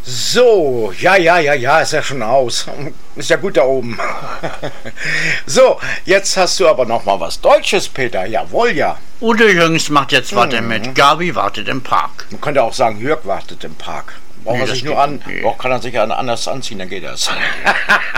So, ja, ist ja schon aus. Ist ja gut da oben. So, jetzt hast du aber noch mal was Deutsches, Peter. Jawohl, ja. Udo Jürgens macht jetzt weiter mit Gabi wartet im Park. Man könnte auch sagen, Jörg wartet im Park. Braucht er sich nur an, auch kann er sich anders anziehen, dann geht das.